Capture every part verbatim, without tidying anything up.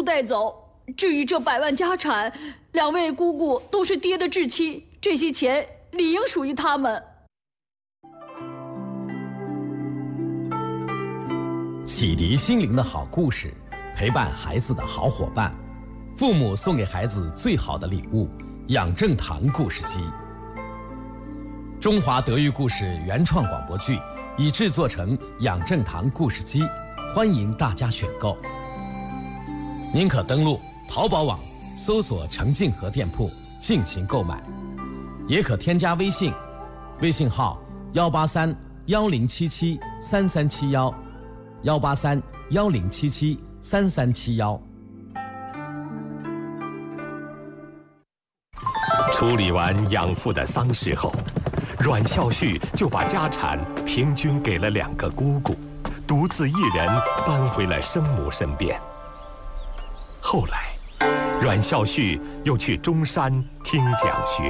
带走。至于这百万家产，两位姑姑都是爹的至亲，这些钱理应属于他们。 启迪心灵的好故事，陪伴孩子的好伙伴，父母送给孩子最好的礼物——养正堂故事机。中华德育故事原创广播剧已制作成养正堂故事机，欢迎大家选购。您可登录淘宝网搜索程静和店铺进行购买，也可添加微信，微信号幺八三幺零七七三三七幺，幺八三幺零七七三三七幺。 处理完养父的丧事后，阮孝绪就把家产平均给了两个姑姑，独自一人搬回了生母身边。后来阮孝绪又去中山听讲学。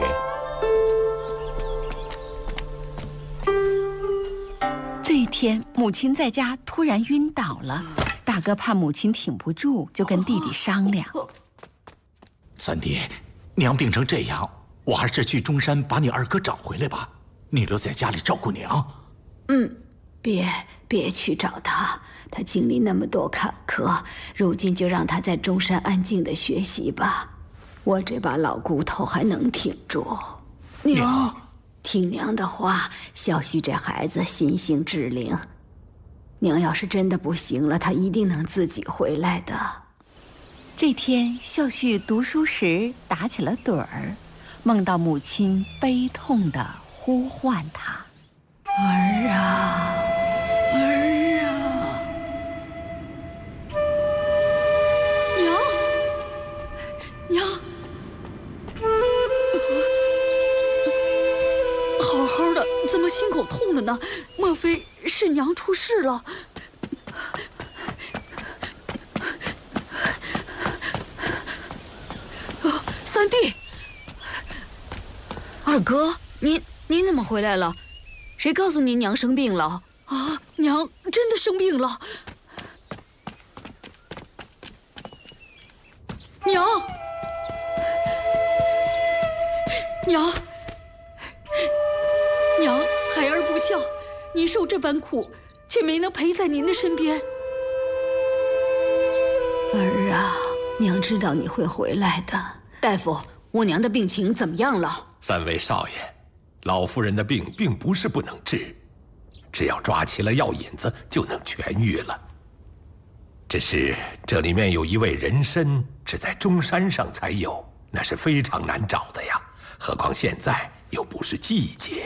这一天，母亲在家突然晕倒了，大哥怕母亲挺不住，就跟弟弟商量： 三弟，娘病成这样，我还是去中山把你二哥找回来吧，你留在家里照顾娘。 嗯，别别去找他，他经历那么多坎坷，如今就让他在中山安静的学习吧。我这把老骨头还能挺住。娘，听娘的话，孝绪这孩子心性智灵，娘要是真的不行了，他一定能自己回来的。 这天，孝绪读书时打起了盹儿，梦到母亲悲痛地呼唤他：“ 儿啊，儿啊！” 娘，娘，好好的，怎么心口痛了呢？莫非是娘出事了？三弟， 二哥，您您怎么回来了？谁告诉您娘生病了？ 啊，娘真的生病了。娘，娘，娘，孩儿不孝，您受这般苦，却没能陪在您的身边。 儿啊，娘知道你会回来的。大夫，我娘的病情怎么样了？ 三位少爷，老夫人的病并不是不能治，只要抓齐了药引子就能痊愈了。只是这里面有一味人参，只在中山上才有，那是非常难找的呀。何况现在又不是季节。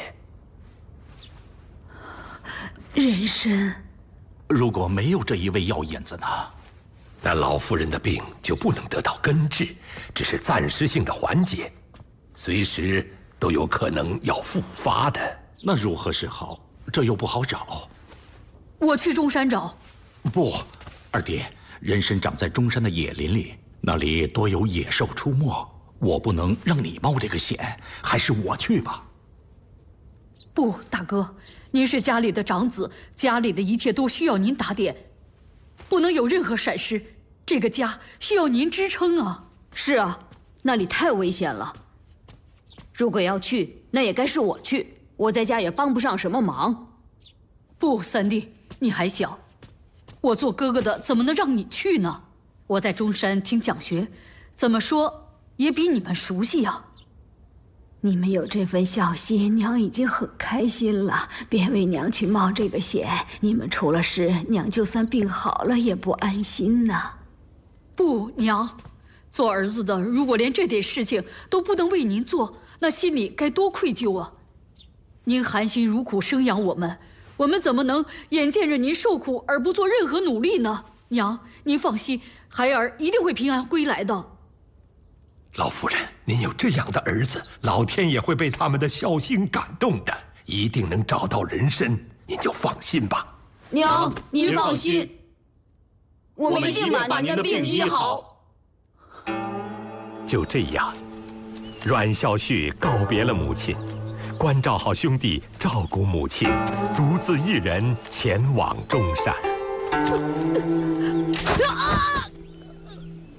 人参， 如果没有这一味药引子呢？ 那老夫人的病就不能得到根治，只是暂时性的缓解，随时都有可能要复发的。 那如何是好？这又不好找。 我去中山找。 不，二弟，人参长在中山的野林里，那里多有野兽出没，我不能让你冒这个险，还是我去吧。 不，大哥，您是家里的长子，家里的一切都需要您打点，不能有任何闪失。这个家需要您支撑啊！ 是啊，那里太危险了。如果要去，那也该是我去，我在家也帮不上什么忙。 不，三弟，你还小，我做哥哥的怎么能让你去呢？我在中山听讲学，怎么说也比你们熟悉呀。 你们有这份孝心，娘已经很开心了。别为娘去冒这个险，你们出了事，娘就算病好了也不安心呐。 不，娘，做儿子的如果连这点事情都不能为您做，那心里该多愧疚啊！您含辛茹苦生养我们，我们怎么能眼见着您受苦而不做任何努力呢？娘，您放心，孩儿一定会平安归来的。 老夫人，您有这样的儿子，老天也会被他们的孝心感动的，一定能找到人参，您就放心吧。 娘，您放心，我们一定把您的病医好。 就这样，阮孝绪告别了母亲，关照好兄弟，照顾母亲，独自一人前往中山。 啊